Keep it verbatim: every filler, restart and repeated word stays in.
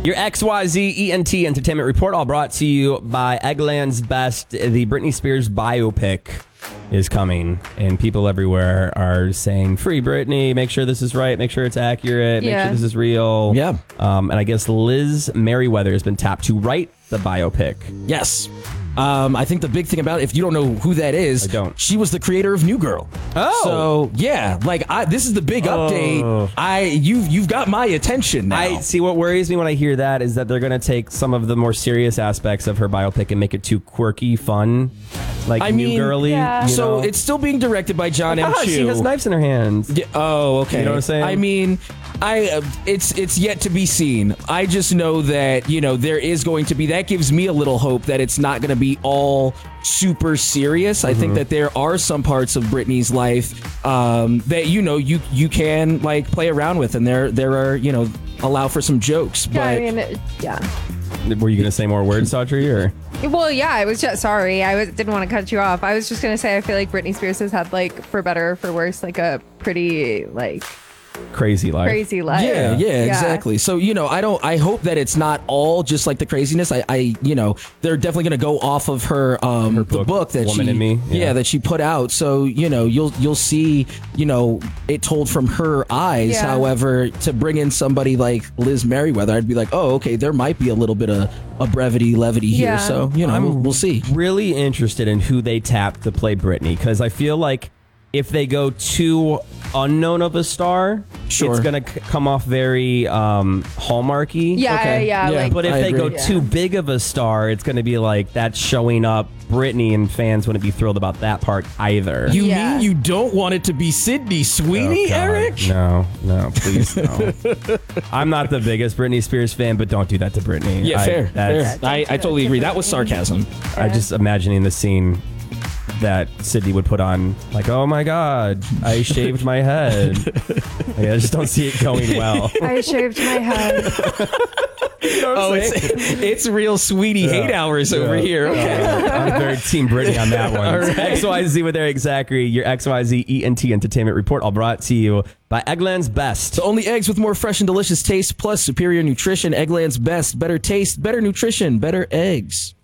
Your X Y Z E N T Entertainment Report, all brought to you by Eggland's Best. The Britney Spears biopic is coming, and people everywhere are saying, free Britney, make sure this is right, make sure it's accurate, make Yeah. sure this is real. Yeah. Um, and I guess Liz Merriweather has been tapped to write the biopic. Yes. Um, I think the big thing about it, if you don't know who that is, I don't. She was the creator of New Girl. Oh. So yeah, like I, this is the big Oh. update. I you've you've got my attention now. I see. What worries me when I hear that is that they're going to take some of the more serious aspects of her biopic and make it too quirky, fun, like I new mean, girly. yeah. you so know? it's still being directed by John M. Ah, Chu. she has knives in her hands. Yeah, oh, okay. You know what I'm saying? I mean, I uh, it's it's yet to be seen. I just know that you know there is going to be. That gives me a little hope that it's not going to be all super serious. I Mm-hmm. think that there are some parts of Britney's life um, that you know you you can like play around with, and there there are you know allow for some jokes. Yeah, but I mean, it- yeah. Were you going to say more words, Audrey? Or Well, yeah, I was just sorry. I was, didn't want to cut you off. I was just gonna say I feel like Britney Spears has had, like, for better or for worse, like a pretty like crazy life? crazy life. Yeah, yeah, exactly. So, you know, I don't, I hope that it's not all just like the craziness. I, I you know, they're definitely going to go off of her, um, Her the book, book that Woman she, in Me, yeah. yeah. that she put out. So, you know, you'll, you'll see, you know, it told from her eyes. Yeah. However, to bring in somebody like Liz Merriweather, I'd be like, oh, okay, there might be a little bit of a brevity, levity here. Yeah. So, you know, I'm we'll, we'll see. Really interested in who they tap to play Britney, because I feel like if they go too unknown of a star, Sure. it's gonna c- come off very um, hallmarky. Yeah, Okay. yeah, Yeah. like But if I they agree. go Yeah. too big of a star, it's going to be like that's showing up Britney, and fans wouldn't be thrilled about that part either. You Yeah. mean you don't want it to be Sydney Sweeney, Oh, God. Eric? No, no, please no. I'm not the biggest Britney Spears fan, but don't do that to Britney. Yeah, I, fair. that's- fair. I, I totally agree. That was sarcasm. I just imagining the scene that Sydney would put on, like, oh my God, I shaved my head. Like, I just don't see it going well. I shaved my head. Oh, it's it's real sweetie hate hours over here. Okay. Uh, I'm very Team Britney on that one. All right. X Y Z with Eric Zachary, your X Y Z E N T Entertainment Report, all brought to you by Eggland's Best. So only eggs with more fresh and delicious taste, plus superior nutrition. Eggland's Best. Better taste, better nutrition, better eggs.